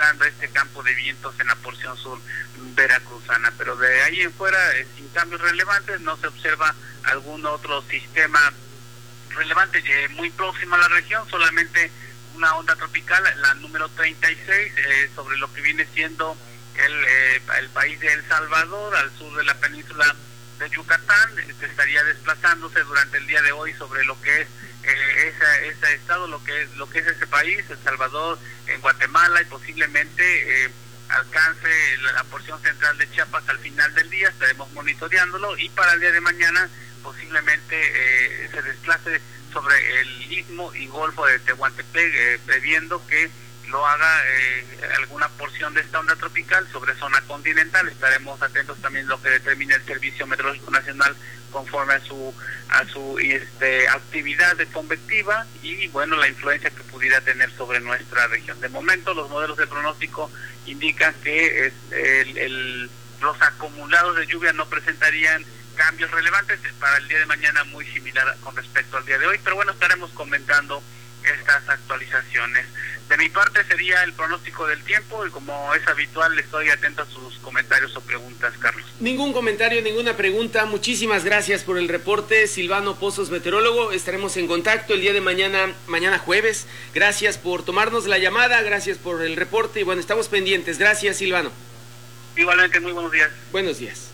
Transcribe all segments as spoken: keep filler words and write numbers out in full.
generando este campo de vientos en la porción sur veracruzana, pero de ahí en fuera, eh, sin cambios relevantes, no se observa algún otro sistema relevante eh, muy próximo a la región, solamente una onda tropical, la número treinta y seis, eh, sobre lo que viene siendo el, eh, el país de El Salvador, al sur de la península de Yucatán, este, estaría desplazándose durante el día de hoy sobre lo que es eh, esa, ese estado, lo que es lo que es ese país, El Salvador, en Guatemala, y posiblemente eh, alcance la, la porción central de Chiapas al final del día. Estaremos monitoreándolo, y para el día de mañana posiblemente eh, se desplace sobre el istmo y golfo de Tehuantepec, eh, previendo que lo haga eh, alguna porción de esta onda tropical sobre zona continental. Estaremos atentos también a lo que determine el Servicio Meteorológico Nacional conforme a su a su este, actividad de convectiva y, bueno, la influencia que pudiera tener sobre nuestra región. De momento, los modelos de pronóstico indican que es el, el, los acumulados de lluvia no presentarían cambios relevantes para el día de mañana, muy similar con respecto al día de hoy, pero bueno, estaremos comentando estas actualizaciones. De mi parte sería el pronóstico del tiempo, y como es habitual estoy atento a sus comentarios o preguntas, Carlos. Ningún comentario, ninguna pregunta. Muchísimas gracias por el reporte, Silvano Pozos, meteorólogo. Estaremos en contacto el día de mañana, mañana jueves. Gracias por tomarnos la llamada, gracias por el reporte, y bueno, estamos pendientes. Gracias, Silvano. Igualmente, muy buenos días. Buenos días.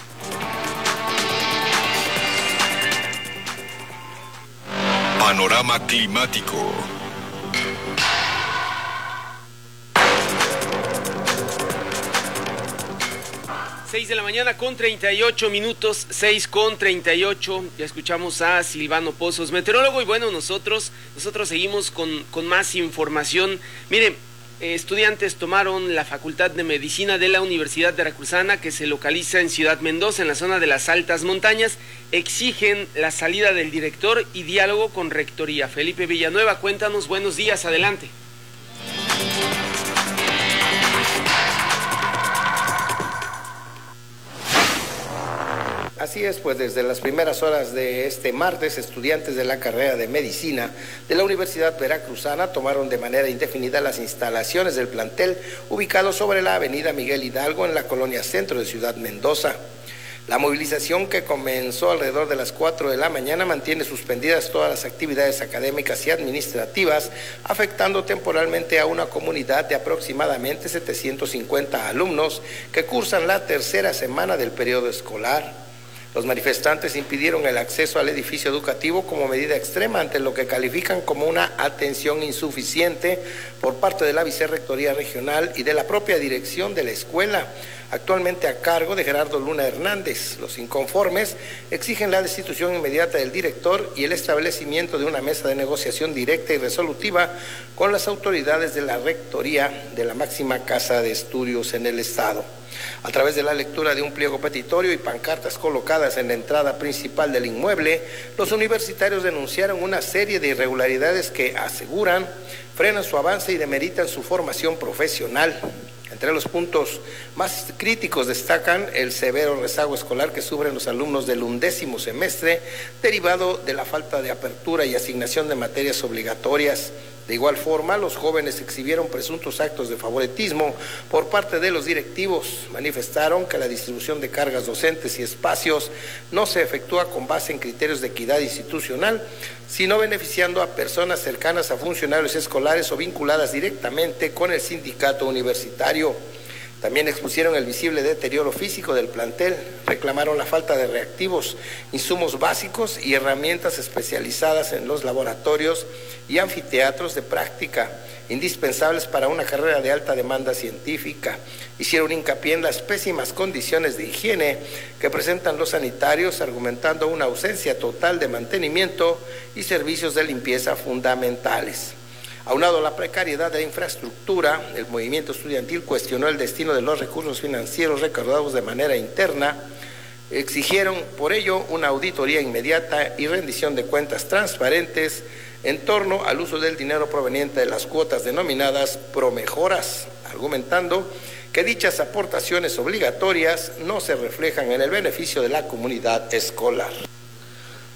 Panorama climático. seis de la mañana con treinta y ocho minutos, seis con treinta y ocho, ya escuchamos a Silvano Pozos, meteorólogo, y bueno, nosotros, nosotros seguimos con, con más información. Miren, eh, estudiantes tomaron la Facultad de Medicina de la Universidad Veracruzana, que se localiza en Ciudad Mendoza, en la zona de las altas montañas, exigen la salida del director y diálogo con rectoría. Felipe Villanueva, cuéntanos, buenos días, adelante. Así es, pues desde las primeras horas de este martes, estudiantes de la carrera de Medicina de la Universidad Veracruzana tomaron de manera indefinida las instalaciones del plantel ubicado sobre la avenida Miguel Hidalgo en la colonia centro de Ciudad Mendoza. La movilización, que comenzó alrededor de las cuatro de la mañana, mantiene suspendidas todas las actividades académicas y administrativas, afectando temporalmente a una comunidad de aproximadamente setecientos cincuenta alumnos que cursan la tercera semana del periodo escolar. Los manifestantes impidieron el acceso al edificio educativo como medida extrema ante lo que califican como una atención insuficiente por parte de la Vicerrectoría Regional y de la propia dirección de la escuela, actualmente a cargo de Gerardo Luna Hernández. Los inconformes exigen la destitución inmediata del director y el establecimiento de una mesa de negociación directa y resolutiva con las autoridades de la Rectoría de la máxima casa de estudios en el Estado. A través de la lectura de un pliego petitorio y pancartas colocadas en la entrada principal del inmueble, los universitarios denunciaron una serie de irregularidades que aseguran frenan su avance y demeritan su formación profesional. Entre los puntos más críticos destacan el severo rezago escolar que sufren los alumnos del undécimo semestre, derivado de la falta de apertura y asignación de materias obligatorias. De igual forma, los jóvenes exhibieron presuntos actos de favoritismo por parte de los directivos. Manifestaron que la distribución de cargas docentes y espacios no se efectúa con base en criterios de equidad institucional, sino beneficiando a personas cercanas a funcionarios escolares o vinculadas directamente con el sindicato universitario. También expusieron el visible deterioro físico del plantel, reclamaron la falta de reactivos, insumos básicos y herramientas especializadas en los laboratorios y anfiteatros de práctica, indispensables para una carrera de alta demanda científica. Hicieron hincapié en las pésimas condiciones de higiene que presentan los sanitarios, argumentando una ausencia total de mantenimiento y servicios de limpieza fundamentales. Aunado a la precariedad de la infraestructura, el movimiento estudiantil cuestionó el destino de los recursos financieros recaudados de manera interna. Exigieron por ello una auditoría inmediata y rendición de cuentas transparentes en torno al uso del dinero proveniente de las cuotas denominadas promejoras, argumentando que dichas aportaciones obligatorias no se reflejan en el beneficio de la comunidad escolar.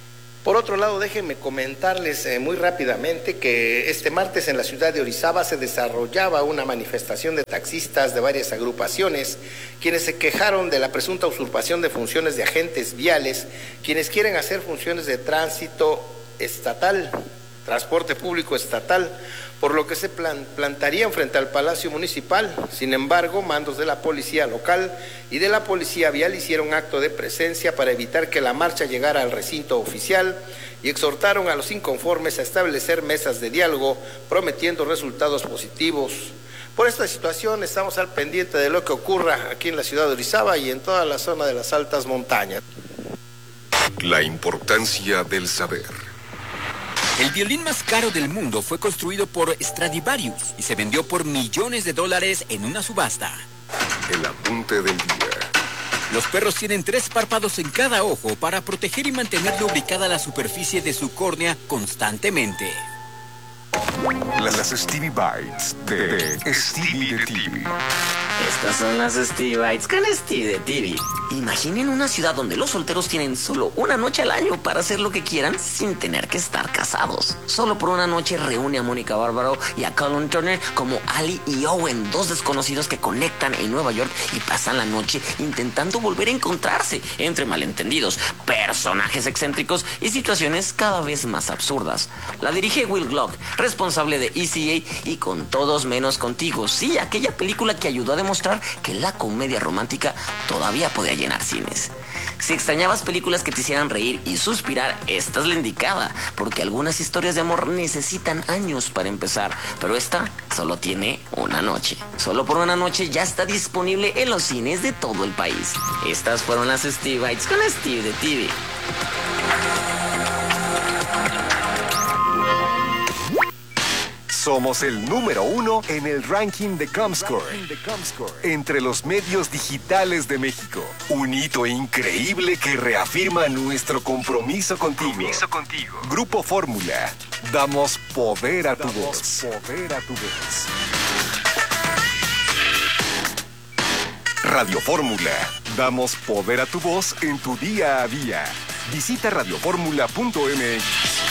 Por otro lado, déjenme comentarles eh, muy rápidamente que este martes en la ciudad de Orizaba se desarrollaba una manifestación de taxistas de varias agrupaciones, quienes se quejaron de la presunta usurpación de funciones de agentes viales, quienes quieren hacer funciones de tránsito estatal, transporte público estatal, por lo que se plan, plantarían frente al Palacio Municipal. Sin embargo, mandos de la policía local y de la policía vial hicieron acto de presencia para evitar que la marcha llegara al recinto oficial y exhortaron a los inconformes a establecer mesas de diálogo, prometiendo resultados positivos. Por esta situación estamos al pendiente de lo que ocurra aquí en la ciudad de Orizaba y en toda la zona de las altas montañas. La importancia del saber. El violín más caro del mundo fue construido por Stradivarius y se vendió por millones de dólares en una subasta. El apunte del día. Los perros tienen tres párpados en cada ojo para proteger y mantener lubricada la superficie de su córnea constantemente. Las Stevie Bites de Stevie de T V. Estas son las Stevie Bites con Stevie de T V. Imaginen una ciudad donde los solteros tienen solo una noche al año para hacer lo que quieran sin tener que estar casados. Solo por una noche reúne a Mónica Bárbaro y a Colin Turner como Ali y Owen, dos desconocidos que conectan en Nueva York y pasan la noche intentando volver a encontrarse entre malentendidos, personajes excéntricos y situaciones cada vez más absurdas. La dirige Will Glock, responsable de E C A y Con Todos Menos Contigo. Sí, aquella película que ayudó a demostrar que la comedia romántica todavía podía llenar cines. Si extrañabas películas que te hicieran reír y suspirar, esta es la indicada, porque algunas historias de amor necesitan años para empezar, pero esta solo tiene una noche. Solo por una noche ya está disponible en los cines de todo el país. Estas fueron las Stevie Bites con Steve de T V. Somos el número uno en el ranking de Comscore, entre los medios digitales de México. Un hito increíble que reafirma nuestro compromiso contigo. Compromiso contigo. Grupo Fórmula. Damos poder a tu voz. Poder a tu voz. Radio Fórmula. Damos poder a tu voz en tu día a día. Visita radioformula punto m x.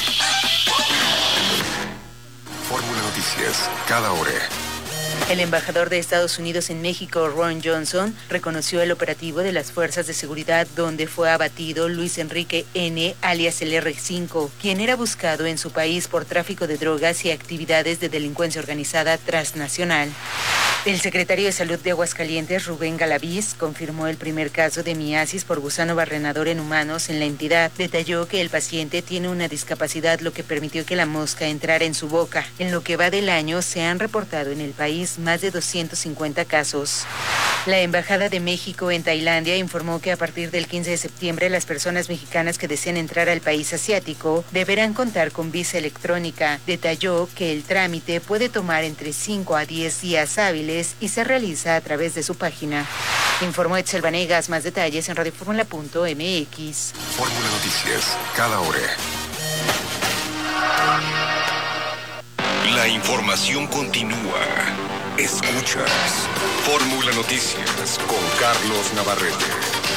Fórmula Noticias, cada hora. El embajador de Estados Unidos en México, Ron Johnson, reconoció el operativo de las fuerzas de seguridad donde fue abatido Luis Enrique N., alias el erre cinco, quien era buscado en su país por tráfico de drogas y actividades de delincuencia organizada transnacional. El secretario de Salud de Aguascalientes, Rubén Galaviz, confirmó el primer caso de miasis por gusano barrenador en humanos en la entidad. Detalló que el paciente tiene una discapacidad, lo que permitió que la mosca entrara en su boca. En lo que va del año, se han reportado en el país más de doscientos cincuenta casos. La Embajada de México en Tailandia informó que a partir del quince de septiembre las personas mexicanas que deseen entrar al país asiático deberán contar con visa electrónica. Detalló que el trámite puede tomar entre cinco a diez días hábiles y se realiza a través de su página. Informó Etzel Vanegas. Más detalles en radioformula punto m x. Fórmula Noticias, cada hora. La información continúa. Escuchas Fórmula Noticias con Carlos Navarrete.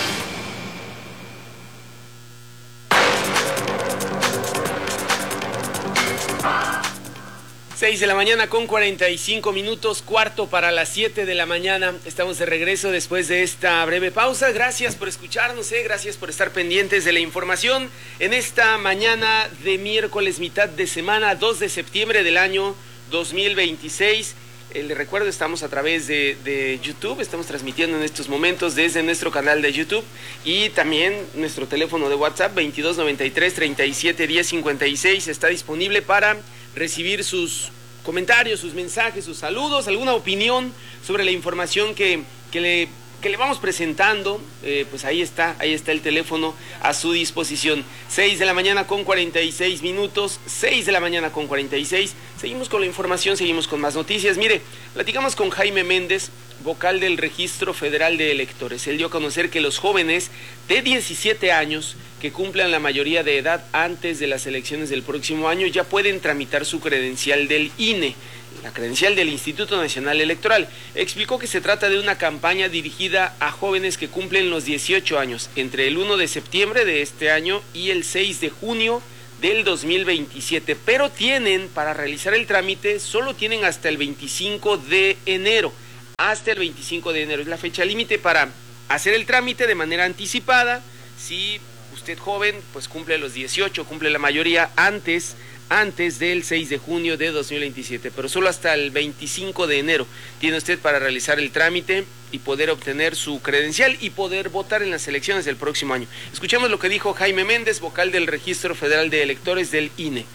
seis de la mañana con cuarenta y cinco minutos, cuarto para las siete de la mañana. Estamos de regreso después de esta breve pausa. Gracias por escucharnos, eh, gracias por estar pendientes de la información en esta mañana de miércoles, mitad de semana, dos de septiembre del año dos mil veintiséis. Eh, les recuerdo, estamos a través de, de YouTube, estamos transmitiendo en estos momentos desde nuestro canal de YouTube y también nuestro teléfono de WhatsApp veintidós noventa y tres treinta y siete diez cincuenta y seis está disponible para recibir sus comentarios, sus mensajes, sus saludos, alguna opinión sobre la información que, que, le, que le vamos presentando. Eh, pues ahí está, ahí está el teléfono a su disposición. seis de la mañana con cuarenta y seis minutos, seis de la mañana con cuarenta y seis. Seguimos con la información, seguimos con más noticias. Mire, platicamos con Jaime Méndez, vocal del Registro Federal de Electores. Él dio a conocer que los jóvenes de diecisiete años que cumplan la mayoría de edad antes de las elecciones del próximo año ya pueden tramitar su credencial del I N E. la credencial del Instituto Nacional Electoral. Explicó que se trata de una campaña dirigida a jóvenes que cumplen los dieciocho años entre el primero de septiembre de este año y el seis de junio del dos mil veintisiete, pero tienen para realizar el trámite, solo tienen hasta el veinticinco de enero, hasta el veinticinco de enero, es la fecha límite para hacer el trámite de manera anticipada. Si usted joven, pues cumple los dieciocho, cumple la mayoría antes, antes del seis de junio de dos mil veintisiete, pero solo hasta el veinticinco de enero tiene usted para realizar el trámite y poder obtener su credencial y poder votar en las elecciones del próximo año. Escuchemos lo que dijo Jaime Méndez, vocal del Registro Federal de Electores del I N E.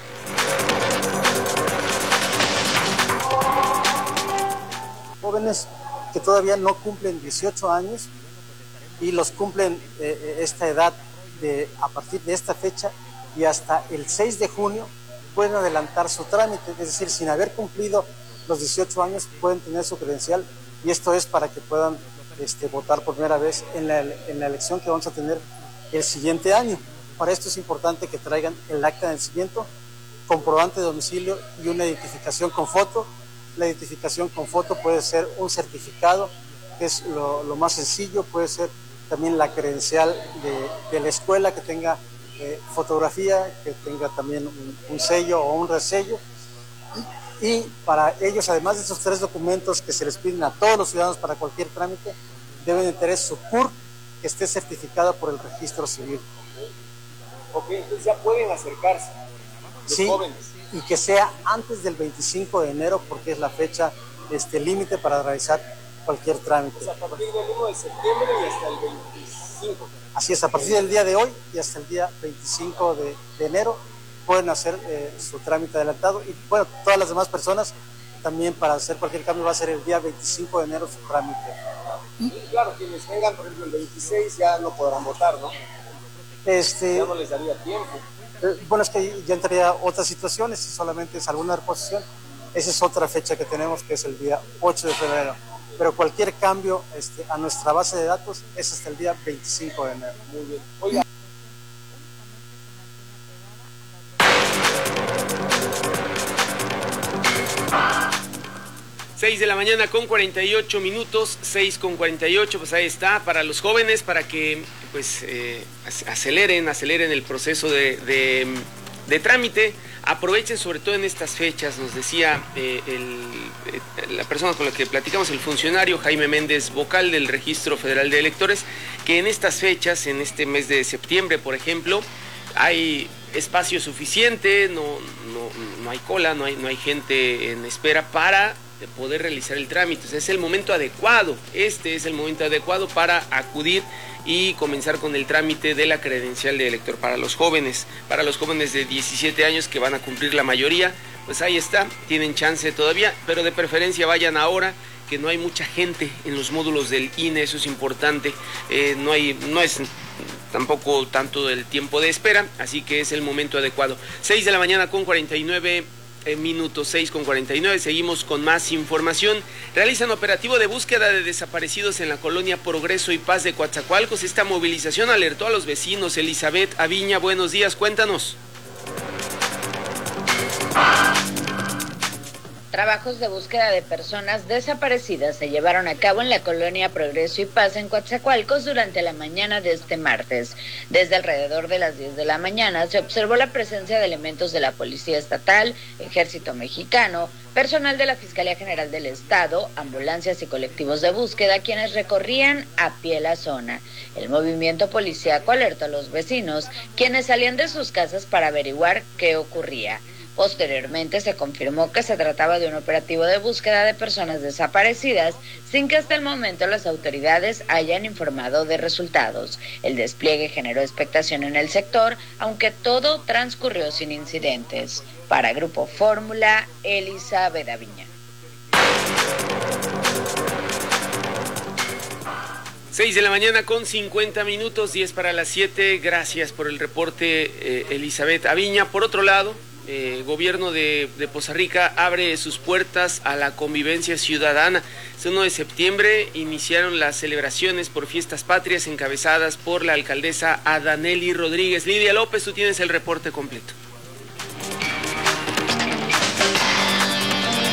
Jóvenes que todavía no cumplen dieciocho años y los cumplen eh, esta edad de, a partir de esta fecha y hasta el seis de junio pueden adelantar su trámite, es decir, sin haber cumplido los dieciocho años pueden tener su credencial, y esto es para que puedan este, votar por primera vez en la, en la elección que vamos a tener el siguiente año. Para esto es importante que traigan el acta de nacimiento, comprobante de domicilio y una identificación con foto. La identificación con foto puede ser un certificado, que es lo, lo más sencillo, puede ser también la credencial de, de la escuela que tenga eh, fotografía, que tenga también un, un sello o un resello. Y para ellos, además de esos tres documentos que se les piden a todos los ciudadanos para cualquier trámite, deben de tener su C U R que esté certificada por el registro civil. Ok, entonces ya pueden acercarse los sí, jóvenes. Y que sea antes del veinticinco de enero, porque es la fecha este, límite para realizar cualquier trámite. O sea, a partir del primero de septiembre y hasta el veinticinco. Así es, a partir del día de hoy y hasta el día veinticinco de, de enero pueden hacer eh, su trámite adelantado, y bueno, todas las demás personas también para hacer cualquier cambio va a ser el día veinticinco de enero su trámite. Y claro, quienes vengan, por ejemplo, el veintiséis ya no podrán votar, ¿no? Este, ya no les daría tiempo. Eh, bueno, es que ya entraría otras situaciones, si solamente es alguna reposición, esa es otra fecha que tenemos, que es el día ocho de febrero. Pero cualquier cambio este, a nuestra base de datos es hasta el día veinticinco de enero. Muy bien. Oiga. seis de la mañana con cuarenta y ocho minutos, seis con cuarenta y ocho, pues ahí está, para los jóvenes, para que pues eh, aceleren, aceleren el proceso de, de, de trámite, aprovechen sobre todo en estas fechas, nos decía eh, el, la persona con la que platicamos, el funcionario Jaime Méndez, vocal del Registro Federal de Electores, que en estas fechas, en este mes de septiembre, por ejemplo, hay espacio suficiente, no, no, no hay cola, no hay, no hay gente en espera para de poder realizar el trámite. O sea, es el momento adecuado, este es el momento adecuado para acudir y comenzar con el trámite de la credencial de elector para los jóvenes, para los jóvenes de diecisiete años que van a cumplir la mayoría, pues ahí está, tienen chance todavía, pero de preferencia vayan ahora, que no hay mucha gente en los módulos del I N E, eso es importante, eh, no hay, no es tampoco tanto el tiempo de espera, así que es el momento adecuado. seis de la mañana con cuarenta y nueve minutos, seis con cuarenta y nueve, seguimos con más información. Realizan operativo de búsqueda de desaparecidos en la colonia Progreso y Paz de Coatzacoalcos. Esta movilización alertó a los vecinos. Elizabeth Aviña, buenos días, cuéntanos. Trabajos de búsqueda de personas desaparecidas se llevaron a cabo en la colonia Progreso y Paz en Coatzacoalcos durante la mañana de este martes. Desde alrededor de las diez de la mañana se observó la presencia de elementos de la Policía Estatal, Ejército Mexicano, personal de la Fiscalía General del Estado, ambulancias y colectivos de búsqueda, quienes recorrían a pie la zona. El movimiento policíaco alertó a los vecinos, quienes salían de sus casas para averiguar qué ocurría. Posteriormente se confirmó que se trataba de un operativo de búsqueda de personas desaparecidas, sin que hasta el momento las autoridades hayan informado de resultados. El despliegue generó expectación en el sector, aunque todo transcurrió sin incidentes. Para Grupo Fórmula, Elizabeth Aviña. seis de la mañana con cincuenta minutos, diez para las siete. Gracias por el reporte, eh, Elizabeth Aviña. Por otro lado, el eh, gobierno de, de Poza Rica abre sus puertas a la convivencia ciudadana. El uno de septiembre iniciaron las celebraciones por fiestas patrias encabezadas por la alcaldesa Adanely Rodríguez. Lidia López, tú tienes el reporte completo.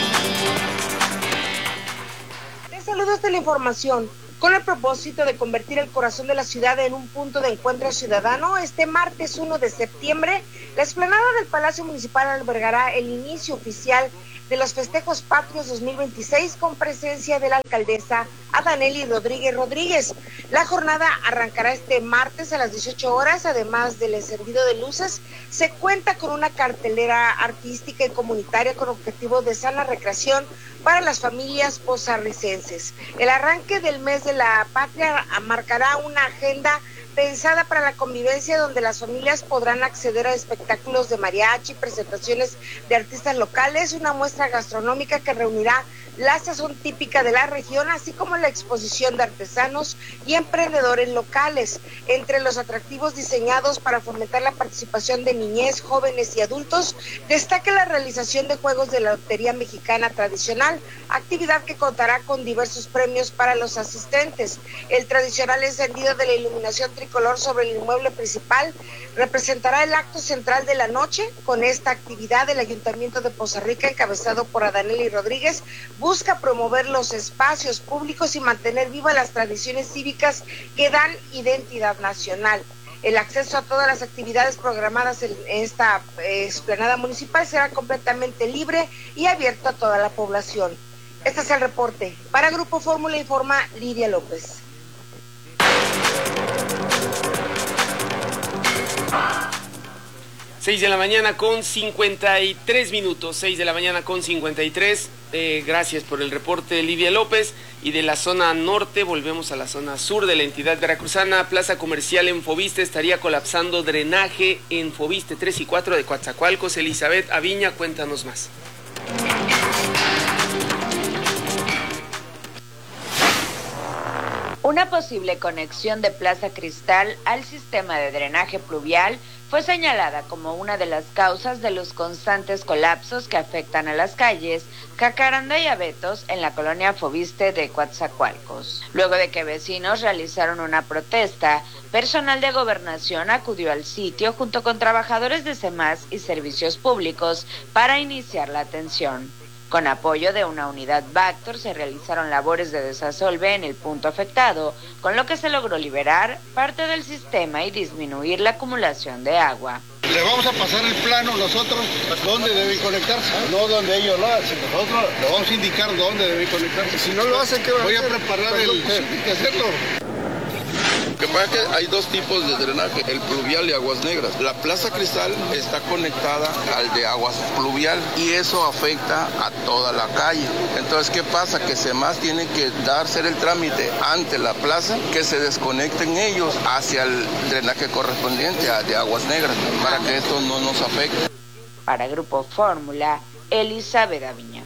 saludos de la información. Con el propósito de convertir el corazón de la ciudad en un punto de encuentro ciudadano, este martes uno de septiembre, la explanada del Palacio Municipal albergará el inicio oficial de los festejos patrios dos mil veintiséis con presencia de la alcaldesa Adanely Rodríguez Rodríguez. La jornada arrancará este martes a las dieciocho horas, además del encendido de luces, se cuenta con una cartelera artística y comunitaria con objetivo de sana recreación para las familias posarricenses. El arranque del mes de la patria marcará una agenda pensada para la convivencia, donde las familias podrán acceder a espectáculos de mariachi, presentaciones de artistas locales, una muestra gastronómica que reunirá la sazón típica de la región, así como la exposición de artesanos y emprendedores locales. Entre los atractivos diseñados para fomentar la participación de niñez, jóvenes y adultos, destaca la realización de juegos de la Lotería Mexicana Tradicional, actividad que contará con diversos premios para los asistentes. El tradicional encendido de la iluminación tricolor sobre el inmueble principal representará el acto central de la noche. Con esta actividad, el Ayuntamiento de Poza Rica, encabezado por Adanely Rodríguez, busca promover los espacios públicos y mantener vivas las tradiciones cívicas que dan identidad nacional. El acceso a todas las actividades programadas en esta explanada municipal será completamente libre y abierto a toda la población. Este es el reporte. Para Grupo Fórmula informa Lidia López. seis de la mañana con cincuenta y tres minutos, seis de la mañana con cincuenta y tres. Eh, gracias por el reporte, Lidia López. Y de la zona norte volvemos a la zona sur de la entidad veracruzana. Plaza comercial en Foviste estaría colapsando drenaje en Foviste tres y cuatro de Coatzacoalcos. Elizabeth Aviña, cuéntanos más. Una posible conexión de Plaza Cristal al sistema de drenaje pluvial fue señalada como una de las causas de los constantes colapsos que afectan a las calles Jacaranda y Abetos en la colonia Foviste de Coatzacoalcos. Luego de que vecinos realizaron una protesta, personal de gobernación acudió al sitio junto con trabajadores de SEMAS y servicios públicos para iniciar la atención. Con apoyo de una unidad Bactor se realizaron labores de desasolve en el punto afectado, con lo que se logró liberar parte del sistema y disminuir la acumulación de agua. Le vamos a pasar el plano nosotros, dónde deben conectarse, no donde ellos lo hacen. Nosotros le vamos a indicar dónde deben conectarse. Si no lo hacen, ¿qué van a hacer? Voy a preparar el... Hay que hacerlo. Lo que pasa es que hay dos tipos de drenaje, el pluvial y aguas negras. La Plaza Cristal está conectada al de aguas pluvial y eso afecta a toda la calle. Entonces, ¿qué pasa? Que SEMAS tiene que dar, hacer el trámite ante la plaza, que se desconecten ellos hacia el drenaje correspondiente a, de aguas negras, para que esto no nos afecte. Para Grupo Fórmula, Elizabeth Aviña.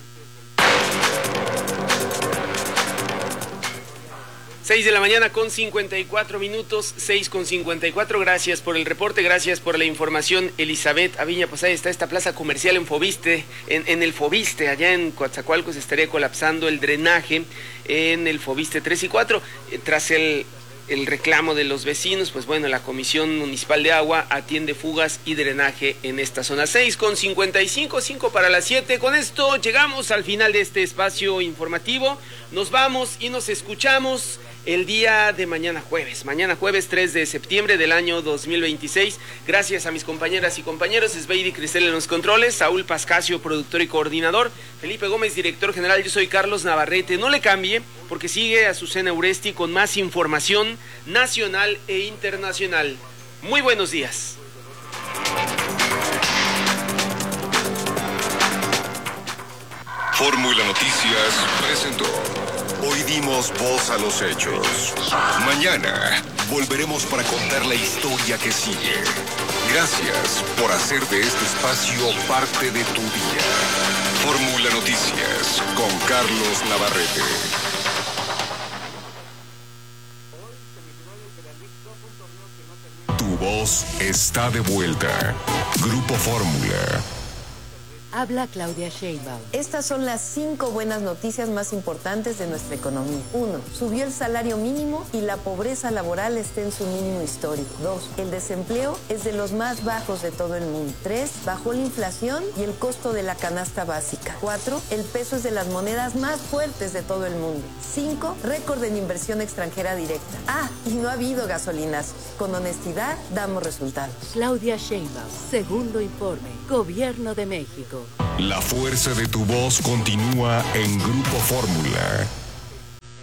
seis de la mañana con cincuenta y cuatro minutos, seis con cincuenta y cuatro. Gracias por el reporte, gracias por la información, Elizabeth Aviña. Pues ahí está esta plaza comercial en Foviste, en, en el Foviste, allá en Coatzacoalcos, estaría colapsando el drenaje en el Foviste tres y cuatro. Eh, tras el, el reclamo de los vecinos, pues bueno, la Comisión Municipal de Agua atiende fugas y drenaje en esta zona. seis con cincuenta y cinco, cinco para las siete. Con esto llegamos al final de este espacio informativo. Nos vamos y nos escuchamos el día de mañana jueves, mañana jueves tres de septiembre del año dos mil veintiséis. Gracias a mis compañeras y compañeros, Esbeidi Cristel en los controles, Saúl Pascasio, productor y coordinador, Felipe Gómez, director general. Yo soy Carlos Navarrete. No le cambie, porque sigue Azucena Uresti con más información nacional e internacional. Muy buenos días. Fórmula Noticias presentó. Hoy dimos voz a los hechos. Mañana volveremos para contar la historia que sigue. Gracias por hacer de este espacio parte de tu día. Fórmula Noticias con Carlos Navarrete. Tu voz está de vuelta. Grupo Fórmula. Habla Claudia Sheinbaum. Estas son las cinco buenas noticias más importantes de nuestra economía. Uno, subió el salario mínimo y la pobreza laboral está en su mínimo histórico. Dos, el desempleo es de los más bajos de todo el mundo. Tres, bajó la inflación y el costo de la canasta básica. Cuatro, el peso es de las monedas más fuertes de todo el mundo. Cinco, récord en inversión extranjera directa. Ah, y no ha habido gasolinazos. Con honestidad damos resultados. Claudia Sheinbaum, segundo informe, Gobierno de México. La fuerza de tu voz continúa en Grupo Fórmula.